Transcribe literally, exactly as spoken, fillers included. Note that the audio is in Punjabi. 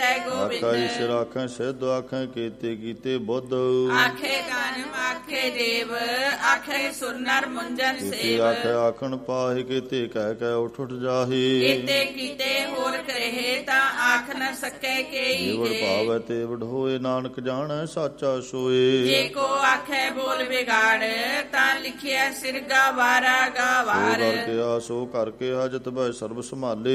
ਤੈ ਗੋਬਿੰਦ। ਆਖੈ ਈਸ਼ਰ ਆਖੈ ਸਿੱਧ ਆਖੈ ਕੀਤੇ ਕੀਤੇ ਬੁੱਧ। ਆਖੇ ਗਾਨਮ ਆਖੇ ਦੇਵ ਆਖੇ ਸੁਰ ਨਰ ਮੁੰਜਨ ਕੀਤੇ ਸੇਵ। ਆਖੈ ਆਖਣ ਪਾਹੀ ਕੀਤੇ ਕਹਿ ਕਹਿ ਉੱਠ ਉੱਠ ਜਾਹੀ। ਕੀਤੇ ਕੀਤੇ ਹੋਰ ਕਰਹਿ ਤਾਂ ਆਖ ਨ ਸਕੈ ਕੇਈ ਜੀਵੜ ਜੇ। ਭਾਵੈ ਤੇ ਵਡ ਹੋਏ ਨਾਨਕ ਜਾਣੈ ਸਾਚਾ ਸੋਏ। ਜੇ ਕੋ ਆਖੈ ਬੋਲ ਵਿਗਾੜ ਤਾਂ ਲਿਖਿਆ ਸਿਰ ਗਾਵਾਰਾ ਸੋ ਗਾਵਾਰ। ਕਰਕੇ ਆ ਸੋ ਕਰਕੇ ਆ ਜਤ ਬੈ ਸਰਬ ਸੰਭਾਲੇ।